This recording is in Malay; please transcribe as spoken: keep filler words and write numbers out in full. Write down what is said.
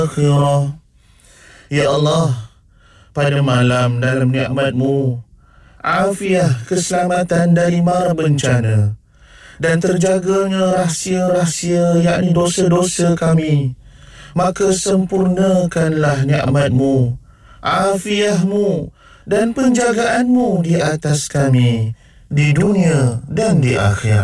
akhirah. Ya Allah, pada malam dalam nikmat-Mu, afiah keselamatan dari mara bencana dan terjaganya rahsia-rahsia yakni dosa-dosa kami, maka sempurnakanlah nikmat-Mu, afiah-Mu dan penjagaan-Mu di atas kami di dunia dan di akhirat.